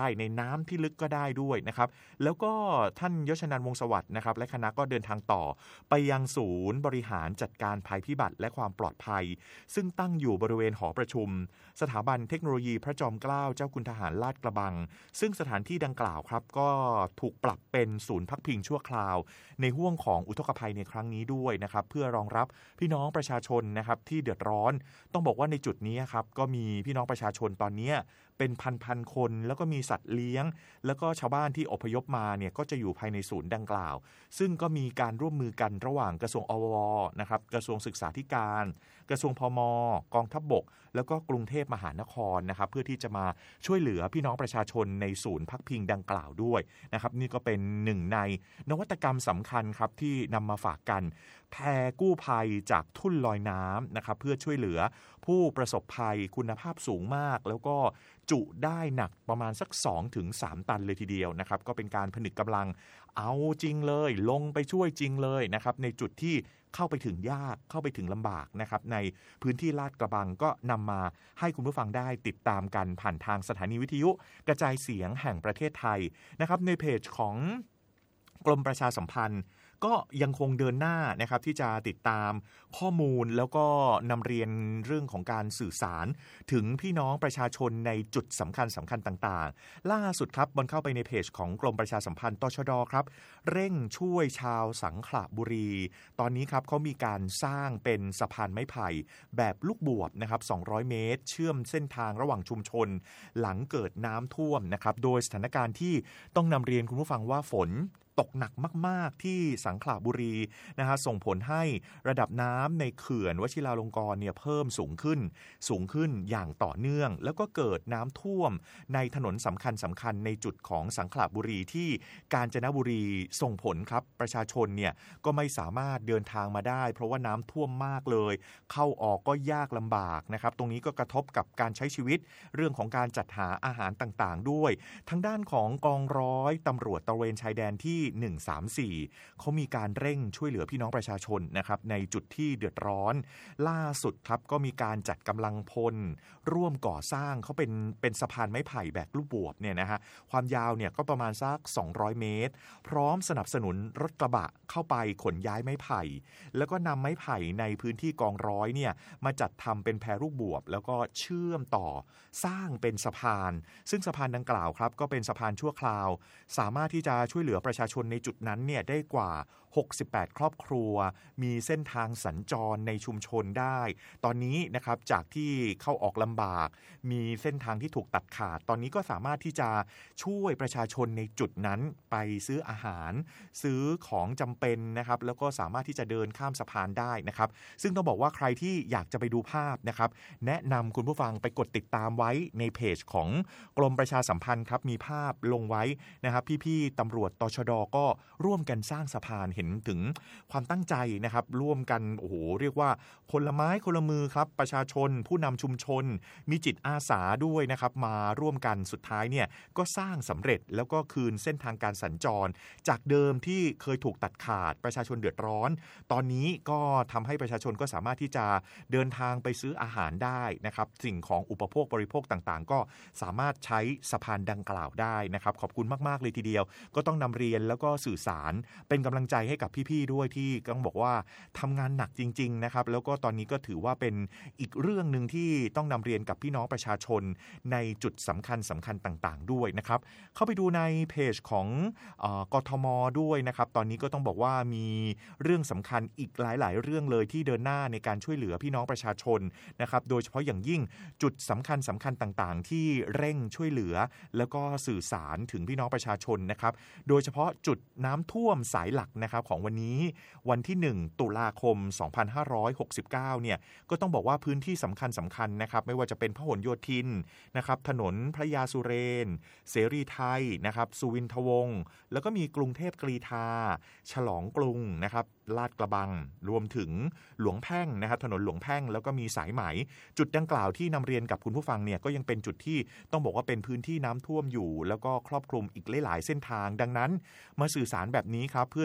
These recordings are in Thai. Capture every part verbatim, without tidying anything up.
ในน้ำที่ลึกก็ได้ด้วยนะครับแล้วก็ท่านยศนันท์วงศ์สวัสดิ์นะครับและคณะก็เดินทางต่อไปยังศูนย์บริหารจัดการภัยพิบัติและความปลอดภัยซึ่งตั้งอยู่บริเวณหอประชุมสถาบันเทคโนโลยีพระจอมเกล้าเจ้าคุณทหารลาดกระบังซึ่งสถานที่ดังกล่าวครับก็ถูกปรับเป็นศูนย์พักพิงชั่วคราวในห่วงของอุทกภัยในครั้งนี้ด้วยนะครับเพื่อรองรับพี่น้องประชาชนนะครับที่เดือดร้อนต้องบอกว่าในจุดนี้ครับก็มีพี่น้องประชาชนตอนนี้เป็นพันๆคนแล้วก็มีสัตว์เลี้ยงแล้วก็ชาวบ้านที่อพยพมาเนี่ยก็จะอยู่ภายในศูนย์ดังกล่าวซึ่งก็มีการร่วมมือกันระหว่างกระทรวงอวนะครับกระทรวงศึกษาธิการกระทรวงพมกองทัพบกแล้วก็กรุงเทพมหานครนะครับเพื่อที่จะมาช่วยเหลือพี่น้องประชาชนในศูนย์พักพิงดังกล่าวด้วยนะครับนี่ก็เป็นหนึ่งในนวัตกรรมสำคัญครับที่นำมาฝากกันแพกู้ภัยจากทุ่นลอยน้ำนะครับเพื่อช่วยเหลือผู้ประสบภัยคุณภาพสูงมากแล้วก็จุได้หนักประมาณสัก สองถึงสาม ตันเลยทีเดียวนะครับก็เป็นการผนึกกำลังเอาจริงเลยลงไปช่วยจริงเลยนะครับในจุดที่เข้าไปถึงยากเข้าไปถึงลำบากนะครับในพื้นที่ลาดกระบังก็นำมาให้คุณผู้ฟังได้ติดตามกันผ่านทางสถานีวิทยุกระจายเสียงแห่งประเทศไทยนะครับในเพจของกรมประชาสัมพันธ์ก็ยังคงเดินหน้านะครับที่จะติดตามข้อมูลแล้วก็นำเรียนเรื่องของการสื่อสารถึงพี่น้องประชาชนในจุดสำคัญสำคัญต่างๆล่าสุดครับบอลเข้าไปในเพจของกรมประชาสัมพันธ์ตชดครับเร่งช่วยชาวสังขละบุรีตอนนี้ครับเขามีการสร้างเป็นสะพานไม้ไผ่แบบลูกบวบนะครับสองร้อยเมตรเชื่อมเส้นทางระหว่างชุมชนหลังเกิดน้ำท่วมนะครับโดยสถานการณ์ที่ต้องนำเรียนคุณผู้ฟังว่าฝนตกหนักมากๆที่สังขละบุรีนะฮะส่งผลให้ระดับน้ำในเขื่อนวชิราลงกรณ์เนี่ยเพิ่มสูงขึ้นสูงขึ้นอย่างต่อเนื่องแล้วก็เกิดน้ำท่วมในถนนสำคัญสำคัญในจุดของสังขละบุรีที่กาญจนบุรีส่งผลครับประชาชนเนี่ยก็ไม่สามารถเดินทางมาได้เพราะว่าน้ำท่วมมากเลยเข้าออกก็ยากลำบากนะครับตรงนี้ก็กระทบกับการใช้ชีวิตเรื่องของการจัดหาอาหารต่างๆด้วยทางด้านของกองร้อยตำรวจตระเวนชายแดนที่หนึ่งสามสี่เขามีการเร่งช่วยเหลือพี่น้องประชาชนนะครับในจุดที่เดือดร้อนล่าสุดครับก็มีการจัดกำลังพลร่วมก่อสร้างเขาเป็นเป็นสะพานไม้ไผ่แบบลูกบวบเนี่ยนะฮะความยาวเนี่ยก็ประมาณสักสองร้อยเมตรพร้อมสนับสนุนรถกระบะเข้าไปขนย้ายไม้ไผ่แล้วก็นำไม้ไผ่ในพื้นที่กองร้อยเนี่ยมาจัดทำเป็นแพลูกบวบแล้วก็เชื่อมต่อสร้างเป็นสะพานซึ่งสะพานดังกล่าวครับก็เป็นสะพานชั่วคราวสามารถที่จะช่วยเหลือประชาชนในจุดนั้นเนี่ยได้กว่าหกสิบแปดครอบครัวมีเส้นทางสัญจรในชุมชนได้ตอนนี้นะครับจากที่เข้าออกลำบากมีเส้นทางที่ถูกตัดขาดตอนนี้ก็สามารถที่จะช่วยประชาชนในจุดนั้นไปซื้ออาหารซื้อของจำเป็นนะครับแล้วก็สามารถที่จะเดินข้ามสะพานได้นะครับซึ่งต้องบอกว่าใครที่อยากจะไปดูภาพนะครับแนะนำคุณผู้ฟังไปกดติดตามไว้ในเพจของกรมประชาสัมพันธ์ครับมีภาพลงไว้นะครับพี่ๆตำรวจตชดก็ร่วมกันสร้างสะพานเห็นถึงความตั้งใจนะครับร่วมกันโอ้โหเรียกว่าคนละไม้คนละมือครับประชาชนผู้นำชุมชนมีจิตอาสาด้วยนะครับมาร่วมกันสุดท้ายเนี่ยก็สร้างสำเร็จแล้วก็คืนเส้นทางการสัญจรจากเดิมที่เคยถูกตัดขาดประชาชนเดือดร้อนตอนนี้ก็ทำให้ประชาชนก็สามารถที่จะเดินทางไปซื้ออาหารได้นะครับสิ่งของอุปโภคบริโภคต่างๆก็สามารถใช้สะพานดังกล่าวได้นะครับขอบคุณมากๆเลยทีเดียวก็ต้องนำเรียนแล้วก็สื่อสารเป็นกำลังใจให้กับพี่ๆด้วยที่ต้องบอกว่าทำงานหนักจริงๆนะครับแล้วก็ตอนนี้ก็ถือว่าเป็นอีกเรื่องนึงที่ต้องนำเรียนกับพี่น้องประชาชนในจุดสำคัญสำคัญต่างๆด้วยนะครับเข้าไปดูในเพจของเอ่อกทมด้วยนะครับตอนนี้ก็ต้องบอกว่ามีเรื่องสำคัญอีกหลายๆเรื่องเลยที่เดินหน้าในการช่วยเหลือพี่น้องประชาชนนะครับโดยเฉพาะอย่างยิ่งจุดสำคัญสำคัญต่างๆที่เร่งช่วยเหลือแล้วก็สื่อสารถึงพี่น้องประชาชนนะครับโดยเฉพาะจุดน้ำท่วมสายหลักนะครับของวันนี้วันที่หนึ่งตุลาคมสองพันห้าร้อยหกสิบเก้าเนี่ยก็ต้องบอกว่าพื้นที่สำคัญสำคัญนะครับไม่ว่าจะเป็นพหลโยธินนะครับถนนพระยาสุเรนเสรีไทยนะครับสุวินทวงศ์แล้วก็มีกรุงเทพกรีฑาฉลองกรุงนะครับลาดกระบังรวมถึงหลวงแพ่งนะครับถนนหลวงแพ่งแล้วก็มีสายไหมจุดดังกล่าวที่นำเรียนกับคุณผู้ฟังเนี่ยก็ยังเป็นจุดที่ต้องบอกว่าเป็นพื้นที่น้ำท่วมอยู่แล้วก็ครอบคลุมอีกหลายๆเส้นทางดังนั้นมาสื่อสารแบบนี้ครับเพื่อที่จะต้อง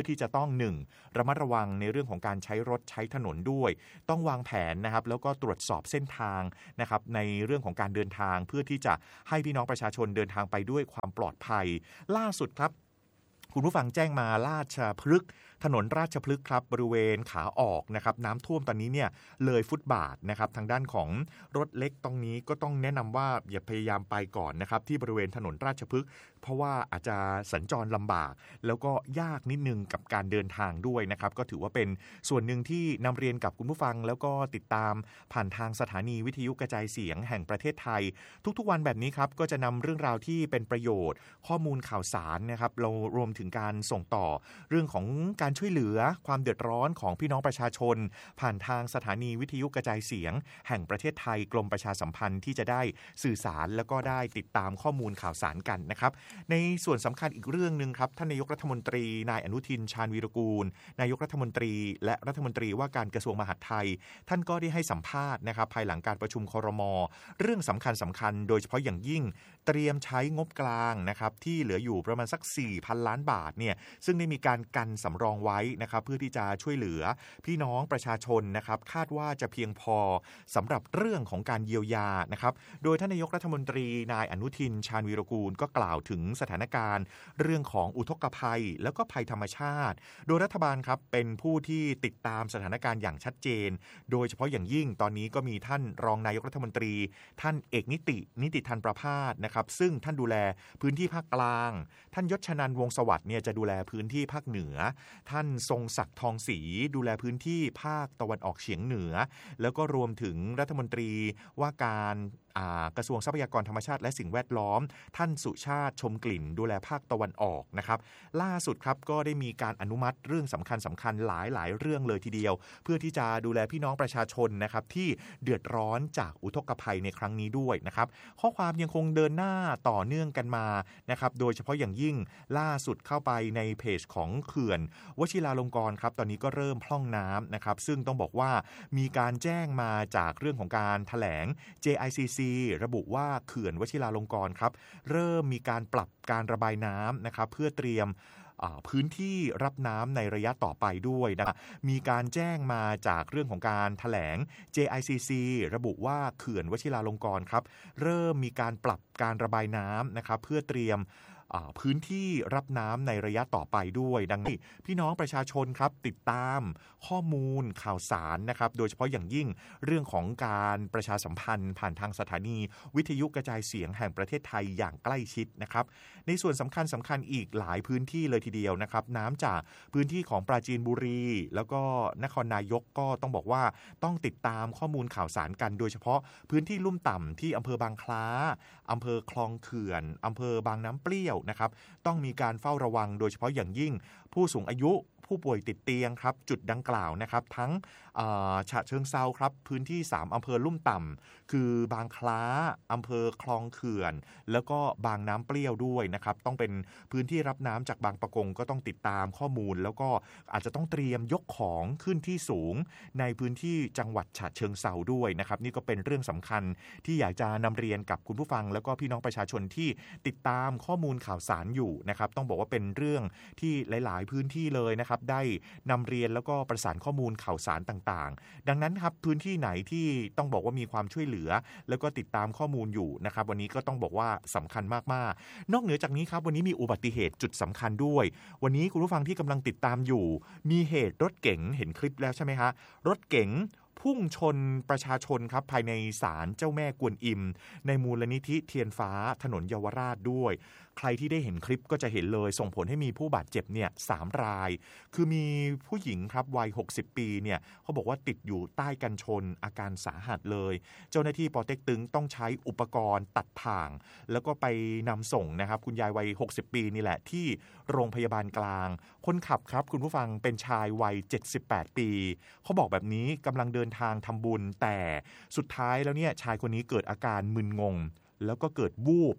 ต้องหนึ่งระมัดระวังในเรื่องของการใช้รถใช้ถนนด้วยต้องวางแผนนะครับแล้วก็ตรวจสอบเส้นทางนะครับในเรื่องของการเดินทางเพื่อที่จะให้พี่น้องประชาชนเดินทางไปด้วยความปลอดภัยล่าสุดครับคุณผู้ฟังแจ้งมาราชพฤกษ์ถนนราชพฤกษ์ครับบริเวณขาออกนะครับน้ำท่วมตอนนี้เนี่ยเลยฟุตบาทนะครับทางด้านของรถเล็กตรงนี้ก็ต้องแนะนำว่าอย่าพยายามไปก่อนนะครับที่บริเวณถนนราชพฤกษ์เพราะว่าอาจจะสัญจรลำบากแล้วก็ยากนิดนึงกับการเดินทางด้วยนะครับก็ถือว่าเป็นส่วนหนึ่งที่นำเรียนกับคุณผู้ฟังแล้วก็ติดตามผ่านทางสถานีวิทยุกระจายเสียงแห่งประเทศไทยทุกๆวันแบบนี้ครับก็จะนำเรื่องราวที่เป็นประโยชน์ข้อมูลข่าวสารนะครับเรารวมถึงการส่งต่อเรื่องของการช่วยเหลือความเดือดร้อนของพี่น้องประชาชนผ่านทางสถานีวิทยุกระจายเสียงแห่งประเทศไทยกรมประชาสัมพันธ์ที่จะได้สื่อสารแล้วก็ได้ติดตามข้อมูลข่าวสารกันนะครับในส่วนสำคัญอีกเรื่องนึงครับท่านนายกรัฐมนตรีนายอนุทินชาญวีรกูลนายกรัฐมนตรีและรัฐมนตรีว่าการกระทรวงมหาดไทยท่านก็ได้ให้สัมภาษณ์นะครับภายหลังการประชุมครม.เรื่องสำคัญสำคัญโดยเฉพาะอย่างยิ่งเตรียมใช้งบกลางนะครับที่เหลืออยู่ประมาณสัก สี่พัน ล้านบาทเนี่ยซึ่งได้มีการกันสำรองไว้นะครับเพื่อที่จะช่วยเหลือพี่น้องประชาชนนะครับคาดว่าจะเพียงพอสำหรับเรื่องของการเยียวยานะครับโดยท่านนายกรัฐมนตรีนายอนุทินชาญวีรกูลก็กล่าวถึงสถานการณ์เรื่องของอุทกภัยแล้วก็ภัยธรรมชาติโดยรัฐบาลครับเป็นผู้ที่ติดตามสถานการณ์อย่างชัดเจนโดยเฉพาะอย่างยิ่งตอนนี้ก็มีท่านรองนายกรัฐมนตรีท่านเอกนิตินิติธันประภาสนะครับซึ่งท่านดูแลพื้นที่ภาคกลางท่านยศชนันท์วงศ์สวัสดิ์เนี่ยจะดูแลพื้นที่ภาคเหนือท่านทรงศักดิ์ทองศรีดูแลพื้นที่ภาคตะวันออกเฉียงเหนือแล้วก็รวมถึงรัฐมนตรีว่าการกระทรวงทรัพยากรธรรมชาติและสิ่งแวดล้อมท่านสุชาติชมกลิ่นดูแลภาคตะวันออกนะครับล่าสุดครับก็ได้มีการอนุมัติเรื่องสำคัญสำคัญหลายหลายเรื่องเลยทีเดียวเพื่อที่จะดูแลพี่น้องประชาชนนะครับที่เดือดร้อนจากอุทกภัยในครั้งนี้ด้วยนะครับข้อความยังคงเดินหน้าต่อเนื่องกันมานะครับโดยเฉพาะอย่างยิ่งล่าสุดเข้าไปในเพจของเขื่อนวชิราลงกรณ์ครับตอนนี้ก็เริ่มพร่องน้ำนะครับซึ่งต้องบอกว่ามีการแจ้งมาจากเรื่องของการแถลง เจ ไอ ซี ซี ระบุว่าเขื่อนวชิราลงกรณ์ครับเริ่มมีการปรับการระบายน้ำนะครับเพื่อเตรียมพื้นที่รับน้ำในระยะต่อไปด้วยนะมีการแจ้งมาจากเรื่องของการแถลง เจ ไอ ซี ซี ระบุว่าเขื่อนวชิราลงกรณ์ครับเริ่มมีการปรับการระบายน้ำนะครับเพื่อเตรียมพื้นที่รับน้ำในระยะต่อไปด้วยดังนี้พี่น้องประชาชนครับติดตามข้อมูลข่าวสารนะครับโดยเฉพาะอย่างยิ่งเรื่องของการประชาสัมพันธ์ผ่านทางสถานีวิทยุกระจายเสียงแห่งประเทศไทยอย่างใกล้ชิดนะครับในส่วนสำคัญสำคัญอีกหลายพื้นที่เลยทีเดียวนะครับน้ำจากพื้นที่ของปราจีนบุรีแล้วก็นครนายกก็ต้องบอกว่าต้องติดตามข้อมูลข่าวสารกันโดยเฉพาะพื้นที่ลุ่มต่ำที่อำเภอบางคล้าอำเภอคลองเขื่อนอำเภอบางน้ำเปรี้ยวนะครับต้องมีการเฝ้าระวังโดยเฉพาะอย่างยิ่งผู้สูงอายุผู้ป่วยติดเตียงครับจุดดังกล่าวนะครับทั้งฉะเชิงเทราครับพื้นที่สามอำเภอลุ่มต่ำคือบางคล้าอำเภอคลองเขื่อนแล้วก็บางน้ำเปรี้ยวด้วยนะครับต้องเป็นพื้นที่รับน้ำจากบางปะกงก็ต้องติดตามข้อมูลแล้วก็อาจจะต้องเตรียมยกของขึ้นที่สูงในพื้นที่จังหวัดฉะเชิงเทราด้วยนะครับนี่ก็เป็นเรื่องสำคัญที่อยากจะนำเรียนกับคุณผู้ฟังแล้วก็พี่น้องประชาชนที่ติดตามข้อมูลข่าวสารอยู่นะครับต้องบอกว่าเป็นเรื่องที่หลายๆพื้นที่เลยนะครับได้นำเรียนแล้วก็ประสานข้อมูลข่าวสารต่างๆดังนั้นครับพื้นที่ไหนที่ต้องบอกว่ามีความช่วยเหลือแล้วก็ติดตามข้อมูลอยู่นะครับวันนี้ก็ต้องบอกว่าสำคัญมากๆนอกเหนือจากนี้ครับวันนี้มีอุบัติเหตุจุดสำคัญด้วยวันนี้คุณผู้ฟังที่กำลังติดตามอยู่มีเหตุรถเก๋งเห็นคลิปแล้วใช่ไหมฮะรถเก๋งพุ่งชนประชาชนครับภายในศาลเจ้าแม่กวนอิมในมูลนิธิเทียนฟ้าถนนเยาวราชด้วยใครที่ได้เห็นคลิปก็จะเห็นเลยส่งผลให้มีผู้บาดเจ็บเนี่ยสามรายคือมีผู้หญิงครับวัยหกสิบปีเนี่ยเขาบอกว่าติดอยู่ใต้กันชนอาการสาหัสเลยเจ้าหน้าที่ปเต็กตึงต้องใช้อุปกรณ์ตัดถ่างแล้วก็ไปนำส่งนะครับคุณยายวัยหกสิบปีนี่แหละที่โรงพยาบาลกลางคนขับครับคุณผู้ฟังเป็นชายวัยเจ็ดสิบแปดปีเขาบอกแบบนี้กำลังเดินทางทำบุญแต่สุดท้ายแล้วเนี่ยชายคนนี้เกิดอาการมึนงงแล้วก็เกิดวูบ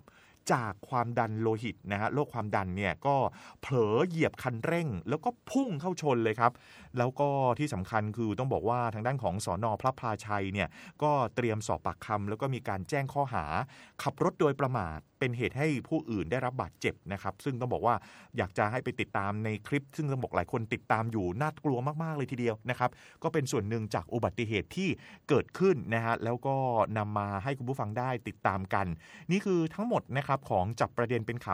จากความดันโลหิตนะฮะโรคความดันเนี่ยก็เผลอเหยียบคันเร่งแล้วก็พุ่งเข้าชนเลยครับแล้วก็ที่สำคัญคือต้องบอกว่าทางด้านของสน.พระพลาชัยเนี่ยก็เตรียมสอบปากคำแล้วก็มีการแจ้งข้อหาขับรถโดยประมาทเป็นเหตุให้ผู้อื่นได้รับบาดเจ็บนะครับซึ่งต้องบอกว่าอยากจะให้ไปติดตามในคลิปซึ่งต้องบอกหลายคนติดตามอยู่น่ากลัวมากๆเลยทีเดียวนะครับก็เป็นส่วนหนึ่งจากอุบัติเหตุที่เกิดขึ้นนะฮะแล้วก็นำมาให้คุณผู้ฟังได้ติดตามกันนี่คือทั้งหมดนะครับของจับประเด็นเป็นข่าว